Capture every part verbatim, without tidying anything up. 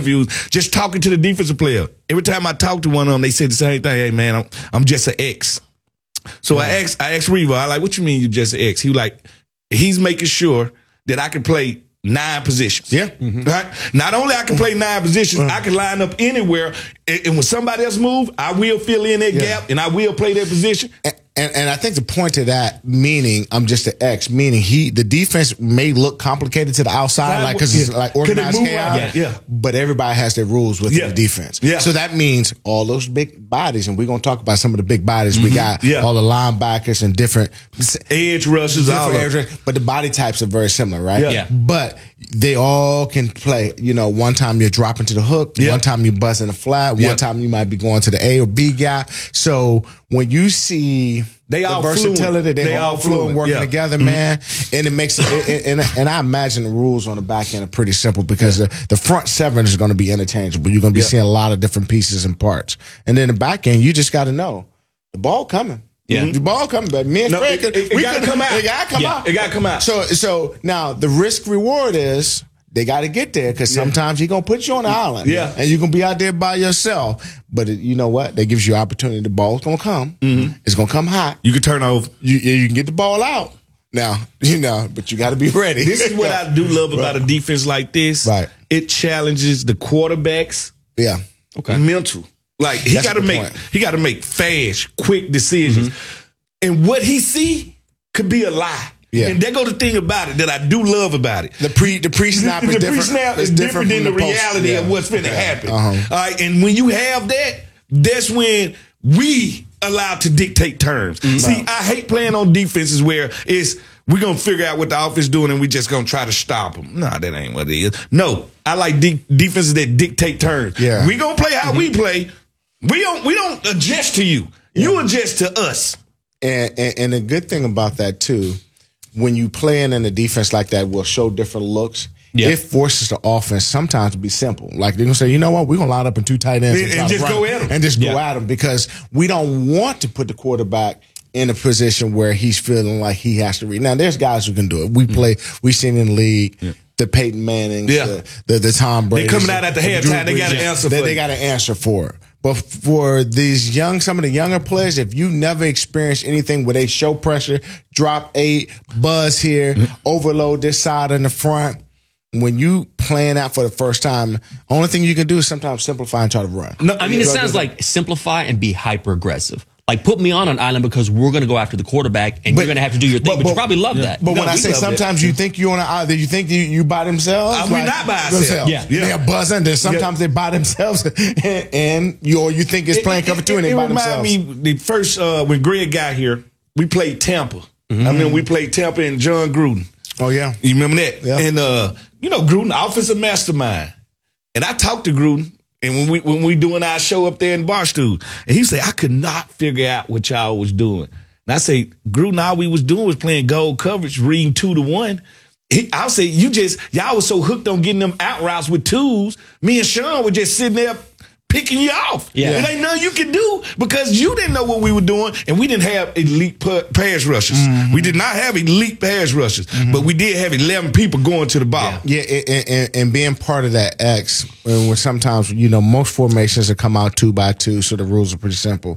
interviews, just talking to the defensive player. Every time I talk to one of them, they say the same thing. Hey, man, I'm, I'm just an X. So yeah. I asked, I asked Reaver, I like, what you mean you just an X? He was like, he's making sure that I can play nine positions. Yeah. Mm-hmm. Right? Not only I can play nine positions, mm-hmm. I can line up anywhere. And, and when somebody else move, I will fill in that yeah. gap and I will play that position. And, and, and I think the point to that, meaning I'm just an X, meaning he the defense may look complicated to the outside, like because yeah. it's like organized chaos, yeah. yeah. but everybody has their rules with yeah. the defense. Yeah. So that means all those big bodies, and we're going to talk about some of the big bodies. Mm-hmm. We got yeah. all the linebackers and different edge rushes, all edge rushes, but the body types are very similar, right? Yeah. yeah. But they all can play. You know, one time you're dropping to the hook, yeah. one time you're buzzing the flat, yeah. one time you might be going to the A or B gap. So when you see they the all versatility, they, they all fluent, working yeah. together, mm-hmm. man, and it makes it. And, and I imagine the rules on the back end are pretty simple because yeah. the, the front seven is going to be interchangeable. You're going to be yeah. seeing a lot of different pieces and parts, and then the back end, you just got to know the ball coming. Yeah, the ball coming, but me and no, Fred, it, it, it we got to come out. It got to come yeah. out. It got to come out. So, so now the risk reward is. They got to get there because yeah. sometimes he's going to put you on the island. Yeah. And you're going to be out there by yourself. But it, you know what? That gives you opportunity. The ball's going to come. Mm-hmm. It's going to come hot. You can turn over. You, you can get the ball out. Now, you know, but you got to be ready. This is what I do love about right. a defense like this. Right. It challenges the quarterbacks. Yeah. Okay. Mental. Like he got to make point. he got to make fast, quick decisions. Mm-hmm. And what he see could be a lie. Yeah. And there goes the thing about it that I do love about it. The pre the pre snap is the different. The pre snap is different, different than the, the reality yeah. of what's finna yeah. happen. Uh-huh. All right, and when you have that, that's when we allowed to dictate terms. Mm-hmm. See, I hate playing on defenses where it's we're gonna figure out what the offense doing and we just gonna try to stop them. Nah, that ain't what it is. No, I like de- defenses that dictate terms. Yeah. We gonna play how mm-hmm. we play. We don't we don't adjust to you. Yeah. You adjust to us. And, and and the good thing about that too. When you playing in a defense like that will show different looks, yeah. it forces the offense sometimes to be simple. Like they're going to say, you know what, we're going to line up in two tight ends. And, and, and just go at them. And just yeah. go at them because we don't want to put the quarterback in a position where he's feeling like he has to read. Now, there's guys who can do it. We mm-hmm. play, we've seen in the league, yeah. the Peyton Mannings, yeah. the, the, the Tom Brady. They're coming out at the halftime. They got to answer they, for it. They got to answer for it. But for these young, some of the younger players, if you never experienced anything where they show pressure, drop eight, buzz here, mm-hmm. overload this side and the front, when you playing out for the first time, only thing you can do is sometimes simplify and try to run. No, I mean, it sounds like simplify and be hyper aggressive. Like, put me on an island because we're going to go after the quarterback and but, you're going to have to do your thing. But, but you probably love yeah. that. But no, when I say sometimes it. you think you're on an island, you think you, you by themselves? Uh, we're not by ourselves. Yeah. yeah. They're buzzing. Then sometimes yeah. they by themselves and, and you or you think it's playing it, cover two and it, they it by themselves. It reminded me, the first, uh, when Greg got here, we played Tampa. Mm-hmm. I mean, we played Tampa and John Gruden. Oh, yeah. You remember that? Yeah. And, uh, you know, Gruden, offensive mastermind. And I talked to Gruden. And when we when we doing our show up there in Barstool, and he said, I could not figure out what y'all was doing. And I say, Gruden, all we was doing was playing gold coverage, reading two to one. He, I'll say, you just, y'all was so hooked on getting them out routes with twos. Me and Sean were just sitting there picking you off. Yeah. It ain't nothing you can do because you didn't know what we were doing, and we didn't have elite pass rushers. Mm-hmm. We did not have elite pass rushers, mm-hmm. but we did have eleven people going to the ball. Yeah, yeah and, and, and being part of that X, when sometimes, you know, most formations will come out two by two, so the rules are pretty simple.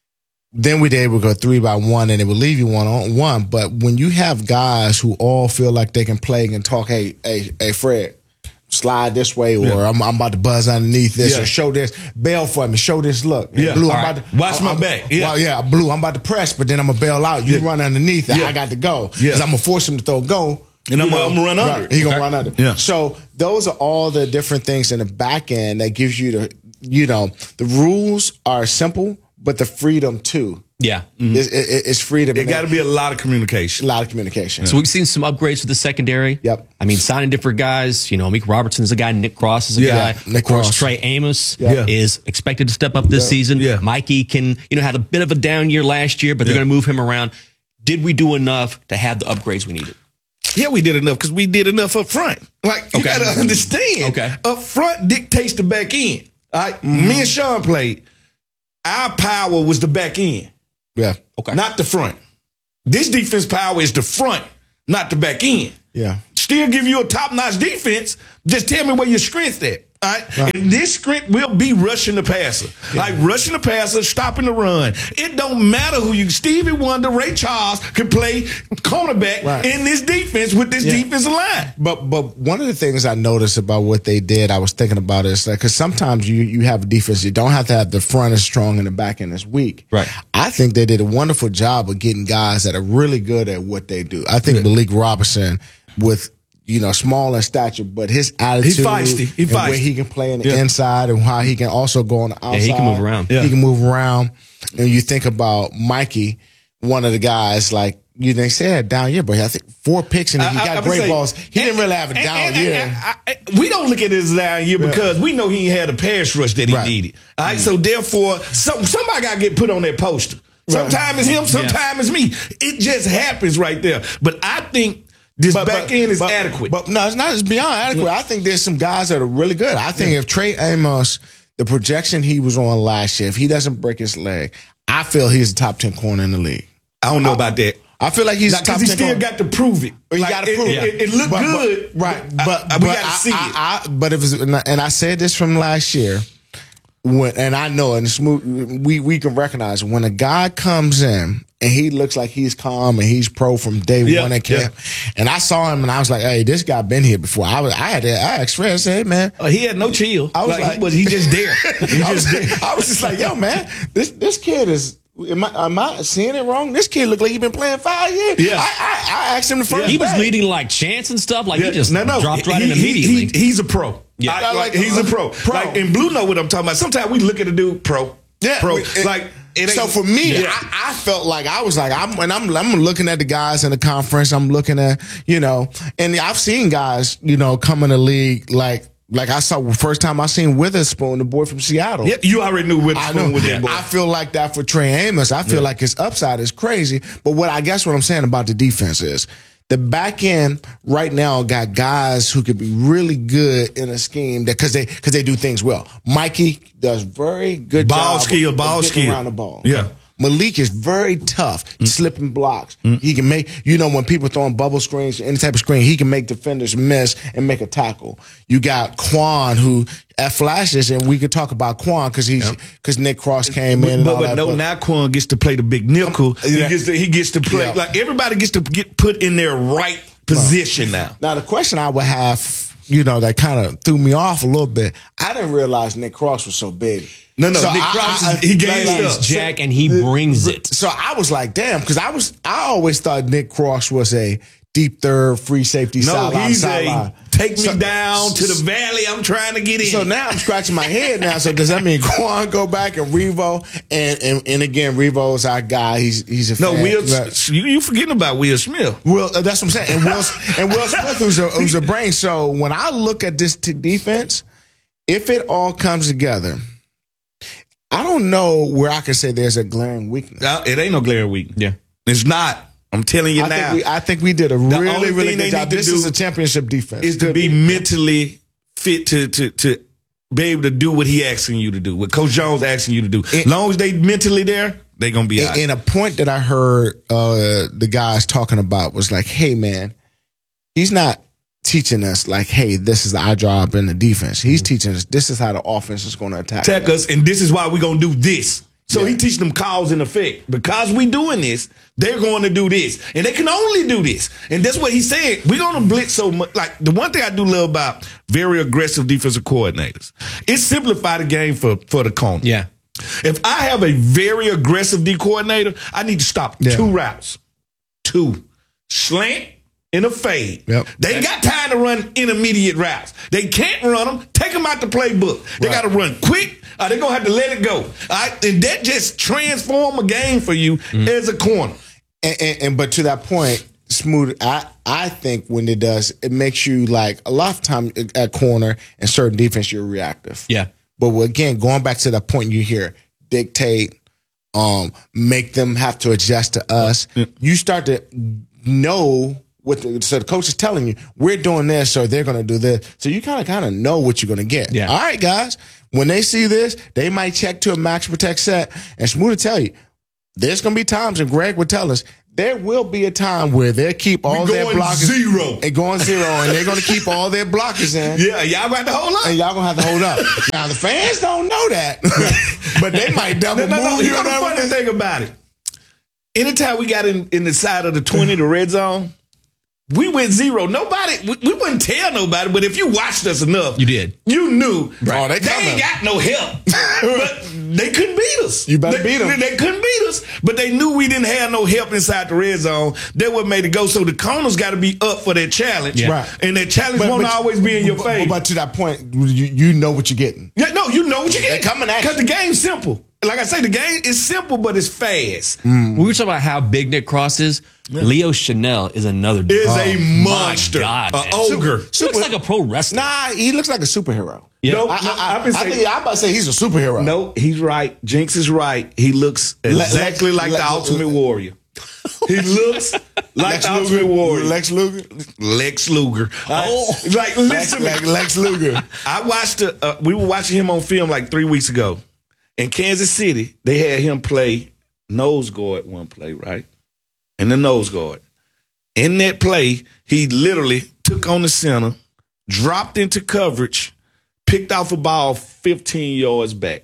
Then we did, we go three by one, and it would leave you one on one. But when you have guys who all feel like they can play and talk, hey, hey, hey, Fred, slide this way, or yeah. I'm, I'm about to buzz underneath this, yeah. or show this, bail for me, show this look. Yeah. Blue, I'm right. about to, watch I'm, my back. Yeah. Well, yeah, Blue, I'm about to press, but then I'm gonna bail out. You yeah. run underneath, yeah. I got to go. Because yeah. I'm gonna force him to throw go. And I'm, I'm gonna run under. Right. He gonna okay. run under. Yeah. So those are all the different things in the back end that gives you the, you know, the rules are simple, but the freedom too. Yeah. Mm-hmm. It's, it, it's freedom. It got to be a lot of communication. A lot of communication. So we've seen some upgrades for the secondary. Yep. I mean, signing different guys. You know, Meek Robertson is a guy. Nick Cross is a yeah. guy. Nick of course, Cross. Trey Amos yeah. is expected to step up this yeah. season. Yeah. Mikey can, you know, had a bit of a down year last year, but they're yeah. going to move him around. Did we do enough to have the upgrades we needed? Yeah, we did enough because we did enough up front. Like, you okay. got to understand. Okay. Up front dictates the back end. All right? Mm-hmm. Me and Sean played. Our power was the back end. Yeah. Okay. Not the front. This defense power is the front, not the back end. Yeah. Still give you a top-notch defense. Just tell me where your strength's at. All right? Right. And this script will be rushing the passer. Yeah. Like rushing the passer, stopping the run. It don't matter who you Stevie Wonder, Ray Charles can play cornerback right. in this defense with this yeah. defensive line. But but one of the things I noticed about what they did, I was thinking about is like because sometimes you you have a defense, you don't have to have the front is strong and the back end is weak. Right. I think they did a wonderful job of getting guys that are really good at what they do. I think yeah. Malik Robinson with you know, small in stature, but his attitude He's feisty. He and feisty. where he can play in the yeah. inside and how he can also go on the outside. Yeah, he can move around. Yeah. He can move around. And you think about Mikey, one of the guys, like, you they said down year, but I think four picks and he got I, great say, balls. He and, didn't really have a down and, and, year. And, and, I, we don't look at his down year yeah. because we know he had a pass rush that he right. needed. All right, mm-hmm. so therefore, some, somebody got to get put on that poster. Sometimes right. it's him, sometimes yeah. it's me. It just happens right there. But I think this but, back but, end is but, adequate. But no, it's not. It's beyond adequate. Yeah. I think there's some guys that are really good. I think yeah. if Trey Amos, the projection he was on last year, if he doesn't break his leg, I feel he's a top ten corner in the league. I don't know I, about that. I feel like he's now, top ten. He still corner. got to prove it. He like, got to prove it. it. It, it looked but, good, but, right? But, I, but we got to see I, it. I, I, but if it's, and I said this from last year, when and I know, and smooth, we we can recognize when a guy comes in. And he looks like he's calm and he's pro from day yeah, one in camp. Yeah. And I saw him and I was like, "Hey, this guy been here before." I was, I had, to, I asked Fred, I said, "Hey, man, uh, he had no chill. I was like, like, he was he just there? He I, just was, there. I was just like, yo, man, this this kid is." Am I, am I seeing it wrong? This kid looked like he's been playing five years. Yeah, I, I, I asked him the first. Yeah. He was day. leading like chants and stuff. Like yeah. he just no, no. dropped right he, in immediately. He, he, he's a pro. Yeah, I, like, he's a pro. pro. Like, and Blue know what I'm talking about. Sometimes we look at a dude pro. Yeah, pro. It, like. It so for me, yeah. I, I felt like I was like, I'm, and I'm, I'm looking at the guys in the conference. I'm looking at, you know, and I've seen guys, you know, come in the league like, like I saw the first time I seen Witherspoon, the boy from Seattle. Yeah, you already knew Witherspoon was that boy. I feel like that for Trey Amos. I feel yeah. like his upside is crazy. But what I guess what I'm saying about the defense is the back end right now got guys who could be really good in a scheme that because they because they do things well. Mikey does very good ball job skill, of, ball of skill around the ball. Yeah. Malik is very tough, mm. slipping blocks. Mm. He can make, you know, when people throwing bubble screens, any type of screen, he can make defenders miss and make a tackle. You got Quan, who at flashes, and we could talk about Quan because he's because yep. Nick Cross came in. But, and all but that, no, but, now Quan gets to play the big nickel. Yeah. He gets to, he gets to play yeah. like everybody gets to get put in their right position now. Now the question I would have, you know, that kind of threw me off a little bit. I didn't realize Nick Cross was so big. No, no, so Nick I, Cross, I, I, he gave like, stuff. Jack, and he brings it. So I was like, damn, because I was, I always thought Nick Cross was a deep third free safety. No, sideline, he's sideline. a take me so, down to the valley. I'm trying to get in. So now I'm scratching my head now. So does that mean Quan go back and Revo and and, and again Revo's our guy. He's he's a no fan. Will. Right. You, you forgetting about Will Smith? Will uh, that's what I'm saying. And Will and Will Smith who's a who's a brain. So when I look at this t- defense, if it all comes together, I don't know where I can say there's a glaring weakness. No, it ain't no glaring weakness. Yeah, it's not. I'm telling you I now. Think we, I think we did a the really, really good job. This is a championship defense. Is to be mentally fit to to to be able to do what he asking you to do, what Coach Jones asking you to do. As long as they mentally there, they gonna be. And, all right. and a point that I heard uh, the guys talking about was like, "Hey, man, he's not teaching us like, hey, this is our job in the defense. He's mm-hmm. teaching us this is how the offense is going to attack, attack us, and this is why we're gonna do this." So yeah. he teaching them cause and effect. Because we doing this, they're going to do this. And they can only do this. And that's what he said. We're going to blitz so much. Like, the one thing I do love about very aggressive defensive coordinators, it simplifies the game for, for the corner. Yeah. If I have a very aggressive D coordinator, I need to stop yeah. two routes. Two. Slant and a fade. Yep. They ain't got time to run intermediate routes. They can't run them. Take them out the playbook. They right. got to run quick. Uh, they're going to have to let it go. All right? And that just transform a game for you mm-hmm. as a corner. And, and, and but to that point, Smooth, I, I think when it does, it makes you like a lot of time at corner and certain defense, you're reactive. Yeah. But again, going back to that point you hear, dictate, um, make them have to adjust to us. Mm-hmm. You start to know what the, so the coach is telling you, we're doing this, so they're going to do this. So you kind of kind of know what you're going to get. Yeah. All right, guys. When they see this, they might check to a max protect set. And Smooth will tell you, there's going to be times, and Greg would tell us, there will be a time where they'll keep all We their going blockers zero. and going zero, and they're going to keep all their blockers in. Yeah, y'all got to hold up. And y'all gonna have to hold up. Now the fans don't know that, but they might double No, no, no. move You you. know the funny thing about it? Anytime we got in, in the side of the twenty, the red zone, we went zero. Nobody, we, we wouldn't tell nobody, but if you watched us enough, You did. You knew. Right. Oh, they they coming. ain't got no help, but they couldn't beat us. You better they, beat 'em. They couldn't beat us, but they knew we didn't have no help inside the red zone. That what made it go. So the corners got to be up for their challenge, Yeah. Right. and that challenge But- won't but- always be in your but, favor. But to that point, you, you know what you're getting. Yeah, no, you know what you get. They coming at Because you. the game's simple. Like I say, the game is simple, but it's fast. We were talking about how big Nick Cross is. Leo Chanel is another dude. Is Oh, a my monster, God, an man. ogre. He looks like a pro wrestler. Nah, he looks like a superhero. Yeah. No, I, no, I, I've been I, saying- think, I'm about to say he's a superhero. No, he's right. Jinx is right. He looks exactly Lex- like the Lex- Ultimate Warrior. He looks like Lex the Ultimate Luger. Warrior. Lex Luger. Lex Luger. Oh. Uh, like, Lex, listen, Lex, Lex Luger. I watched. A, uh, we were watching him on film like three weeks ago in Kansas City. They had him play nose guard one play, right? In the nose guard. In that play, he literally took on the center, dropped into coverage, picked off a ball fifteen yards back.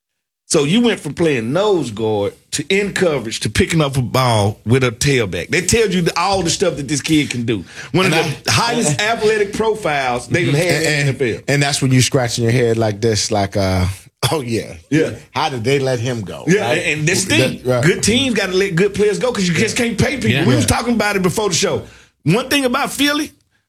So you went from playing nose guard to in coverage to picking up a ball with a tailback. They tell you the, all the stuff that this kid can do. One And of I- the highest athletic profiles they've had in and, the N F L. and that's when you scratching your head like this, like, uh, oh yeah, Yeah. How did they let him go? Yeah, right? and this thing, That- right. good teams got to let good players go because you just can't pay people. Yeah. We was Yeah. talking about it before the show. One thing about Philly,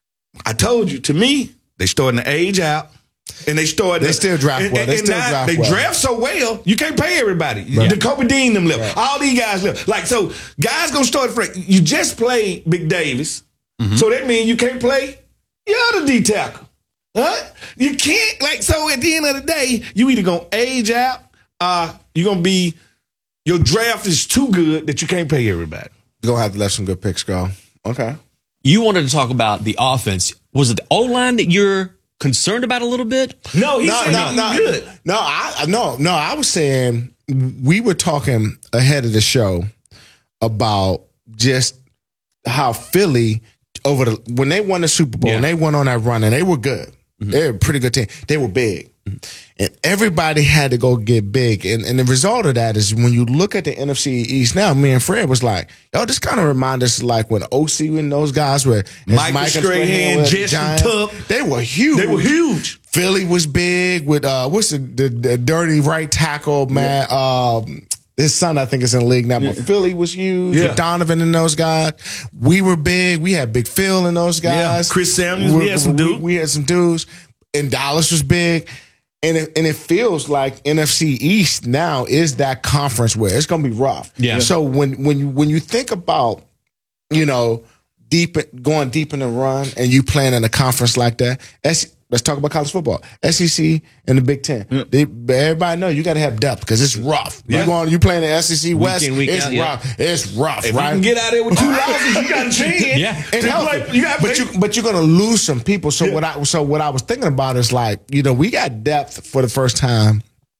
I told you, to me, they starting to age out. And they started. They still draft well. They still now draft They well. draft so well, you can't pay everybody. The Kobe Dean them left. All these guys left. Like, so guys gonna start fresh. You just played Big Davis. So that means you can't play your other D tackle. Huh? You can't, like, so at the end of the day, you either gonna age out, uh, you're gonna be, your draft is too good that you can't pay everybody. You're gonna have to let some good picks go. Okay. You wanted to talk about the offense. Was it the O-line that you're concerned about a little bit? No, he's No, saying no, he's no, good. no. I no, no. I was saying we were talking ahead of the show about just how Philly over the when they won the Super Bowl Yeah. and they went on that run and they were good. They were a pretty good team. They were big. And everybody had to go get big. And, and the result of that is when you look at the N F C East now, me and Fred was like, yo, this kind of reminds us like when O C and those guys were Michael Strahan, with the Jesse Giants. Tuck. They were huge. They were huge. Philly was big with uh what's the the, the dirty right tackle, man. Um his son, I think, is in the league now. But Philly was huge. Yeah. With Donovan and those guys. We were big. We had Big Phil and those guys. Yeah. Chris Samuels, we had some dudes. We, we had some dudes. And Dallas was big. And it, and it feels like N F C East now is that conference where it's going to be rough. Yeah. So when when you when you think about, you know, deep going deep in the run and you playing in a conference like that, S, let's talk about college football. S E C and the Big Ten. They, everybody know you got to have depth because it's rough. Yeah. You going you playing the S E C West? in, week it's out, yeah. rough. It's rough. If right? you can get out there with two losses, you got a chance. Yeah. To And healthy. play- you got but you but you're gonna lose some people. So Yeah. what I so what I was thinking about is like, you know, we got depth for the first time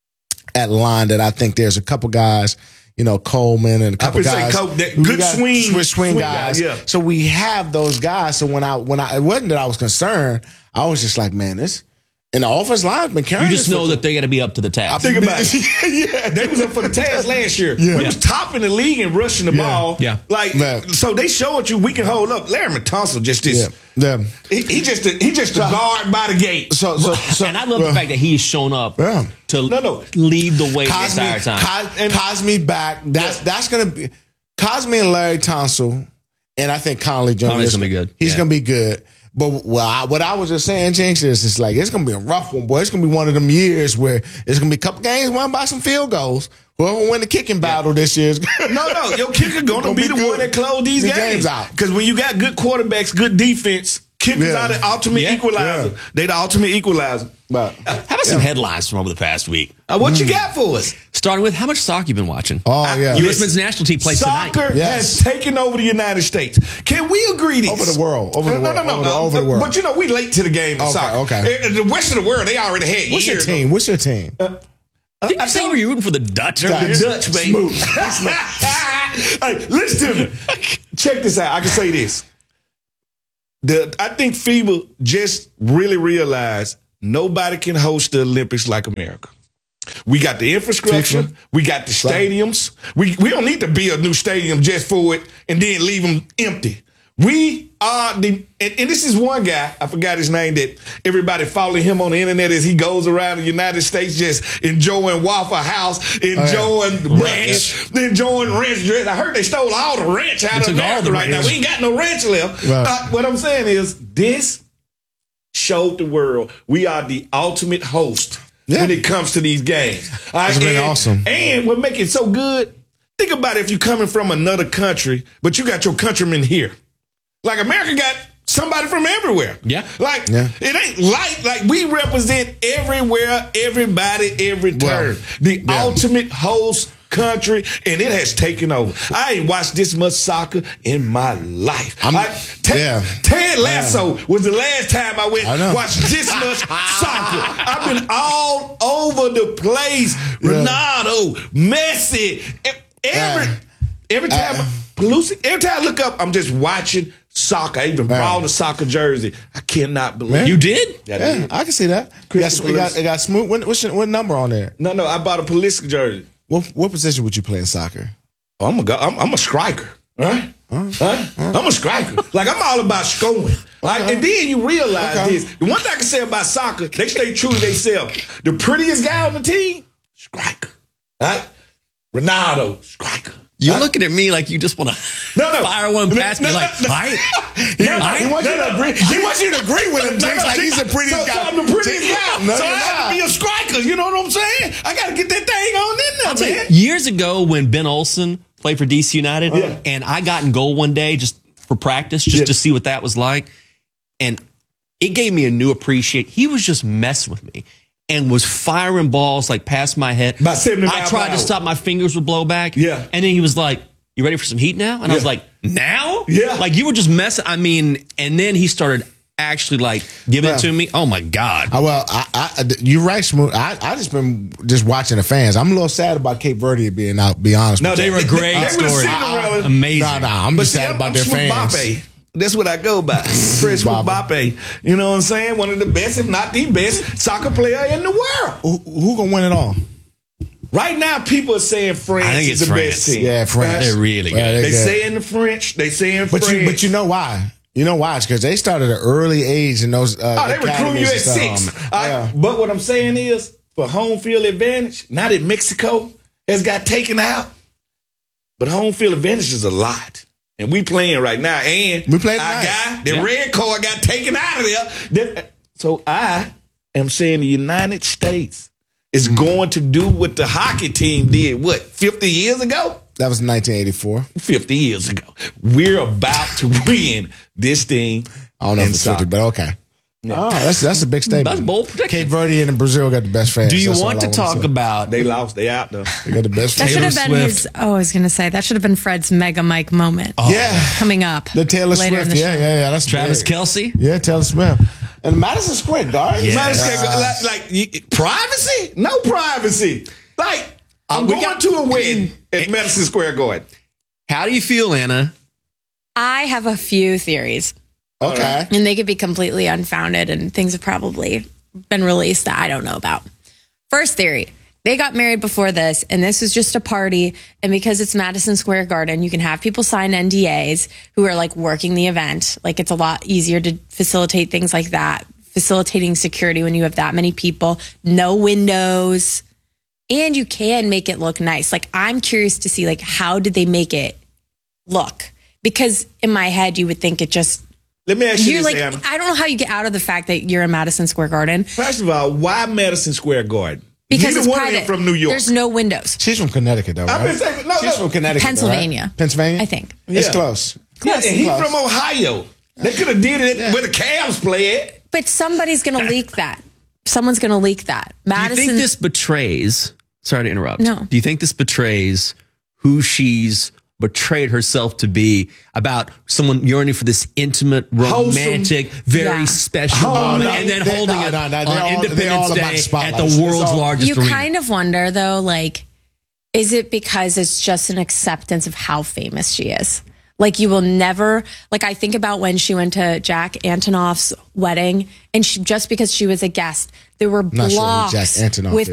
at line that I think there's a couple guys, you know, Coleman and a couple would say guys. Col- that we good got swing- swing, swing swing guys. guys, yeah. So we have those guys. So when I when I it wasn't that I was concerned, I was just like, man, this and the offense line's been carrying. You just this know for- that they got to be up to the task. Think about it. yeah, They was up for the task last year. Yeah. We was top in the league in rushing the ball. Yeah. Like, Man. so they showed you we can hold up. Larry Tunsil just yeah, this. yeah. He, he just a, he just a guard by the gate. So so so and I love the fact that he's shown up Yeah. to No, no. lead the way the Cosme, entire time. Cos- and Cosme back. That's that's gonna be Cosme and Larry Tunsil, and I think Conley Junior Conley's is gonna be good. He's Yeah. gonna be good. But well, I, what I was just saying, Jinx, is it's like it's gonna be a rough one, boy. It's gonna be one of them years where it's gonna be a couple games won by some field goals. Whoever win the kicking battle this year is No, no, your kicker gonna, Gonna be, be the good. one that close these The games, games out. Because when you got good quarterbacks, good defense, kickers Yeah. are the ultimate Yeah. equalizer. Yeah. They the ultimate equalizer. But How about some headlines from over the past week? Uh, what you got for us? Starting with how much soccer you been watching? oh yeah, U S men's national team plays tonight. Soccer Yes. has taken over the United States. Can we agree this? Over the world. Over the no, world. No, no, Over no, the- over the no. world. But you know, we late to the game in Okay, soccer. okay. Uh, The rest of the world, they already had what's your years. team? What's your team? Did you say you were rooting for the Dutch? Dutch. The Dutch, baby. Hey, listen to me. Check this out. I can say this. The I think FIBA just really realized nobody can host the Olympics like America. We got the infrastructure. FIFA. We got the stadiums. We we don't need to build a new stadium just for it and then leave them empty. We are the, and, and this is one guy, I forgot his name, that everybody following him on the internet as he goes around the United States just enjoying Waffle House, enjoying oh, yeah. ranch, enjoying ranch dress. I heard they stole all the ranch out of America right now. We ain't got no ranch left. Right. Uh, what I'm saying is this showed the world we are the ultimate host yeah. when it comes to these games. That's been and, awesome. And what makes it so good, think about it, if you're coming from another country, but you got your countrymen here. Like America got somebody from everywhere. Yeah. Like yeah. it ain't like like we represent everywhere, everybody, every turn. Well, the yeah. ultimate host country, and it has taken over. I ain't watched this much soccer in my life. I, Ted, yeah. Ted Lasso yeah. was the last time I went I watched this much soccer. I've been all over the place. Yeah. Ronaldo, Messi, every uh, every time uh, Pelusi, every time I look up, I'm just watching soccer. I even bought a soccer jersey. I cannot believe Man. You did? Yeah, I, did. I can see that. It got, it got, it got smooth. What, what's your, what number on there? No, no, I bought a Pulisic jersey. What what position would you play in soccer? Oh, I'm a I'm, I'm a striker. All right? Uh, huh? uh, I'm a striker. Like I'm all about scoring. Like, okay. And then you realize okay. this. The one thing I can say about soccer, they stay true to themselves. The prettiest guy on the team, striker. Right? Ronaldo, striker. You're huh? looking at me like you just want to no, no. fire one past no, me. No, like, no, right? he, no, he, wants you to agree. He wants you to agree with him. Jake's like he's the prettiest so, guy. So I'm the prettiest guy. No, so I have to be a striker. You know what I'm saying? I got to get that thing on in there, man. You, years ago, when Ben Olsen played for D C United, yeah. and I got in goal one day just for practice, just yeah. to see what that was like, and it gave me a new appreciation. He was just messing with me. And was firing balls like past my head. About I tried to stop, my fingers would blow back. Yeah. And then he was like, "You ready for some heat now?" And yeah. I was like, "Now?" Yeah. Like you were just messing. I mean, and then he started actually like giving well, it to me. Oh my God. I, well, I, I, you're right, Smooth. I, I just been just watching the fans. I'm a little sad about Cape Verde being out. Be honest. No, with they you. were a great they story. I, I, Amazing. No, no, I'm just sad I'm, about I'm their fans. Mbappe. That's what I go by. Fresh with Mbappe. You know what I'm saying? One of the best, if not the best, soccer player in the world. Who, who gonna win it all? Right now, people are saying France I think is it's the France. best team. Yeah, France. They're really good. Yeah, they good. saying the French. They saying but France. You, but you know why? You know why? It's because they started at an early age in those. Uh, oh, they recruit you at six. Um, I, yeah. But what I'm saying is, for home field advantage, now that Mexico has got taken out, but home field advantage is a lot. And we playing right now. And we playing our nice. guy, the yeah. red card got taken out of there. So I am saying the United States is mm-hmm. going to do what the hockey team did, what, fifty years ago? That was nineteen eighty-four. fifty years ago. We're about to win this thing. I don't know if it's fifty, but okay. Yeah. Oh, that's that's a big statement. That's bold prediction. Cape Verde and Brazil got the best fans. Do you that's want to talk say. about? They lost. They out though. They got the best that fans. should have been Swift. his. Oh, I was going to say that should have been Fred's Mega Mike moment. Oh. Yeah, coming up. The Taylor Swift. The yeah, yeah, yeah. That's Travis big. Kelce. Yeah, Taylor Swift. And Madison Square Garden. Yeah. Madison Square Garden. Like, like you, privacy? No privacy. Like I'm uh, going got, to a wedding at Madison Square Garden. How do you feel, Anna? I have a few theories. Okay. And they could be completely unfounded, and things have probably been released that I don't know about. First theory, they got married before this, and this was just a party. And because it's Madison Square Garden, you can have people sign N D As who are like working the event. Like it's a lot easier to facilitate things like that, facilitating security when you have that many people, no windows, and you can make it look nice. Like I'm curious to see like how did they make it look? Because in my head, you would think it just. Let me ask you you're this, like, Anna. I don't know how you get out of the fact that you're in Madison Square Garden. First of all, why Madison Square Garden? Because Neither it's one private. of them from New York. There's no windows. She's from Connecticut, though, right? I've been saying, no, She's no. from Connecticut, Pennsylvania. Though, right? Pennsylvania? I think. It's Yeah. close. Yeah, Close. and he's Close. from Ohio. They could have did it Yeah. where the Cavs play at. But somebody's going to leak that. Someone's going to leak that. Madison. Do you think this betrays? Sorry to interrupt. No. Do you think this betrays who she's betrayed herself to be about someone yearning for this intimate, romantic, Wholesome. very Yeah. special Oh, moment, no, and then they- holding no, it no, no, on they're all- they're all Independence about Day spotlights. at the It's world's all- largest you arena? kind of wonder, though, like, Is it because it's just an acceptance of how famous she is? Like you will never, like I think about when she went to Jack Antonoff's wedding and she, just because she was a guest, there were Not sure who blocks Jack Antonoff with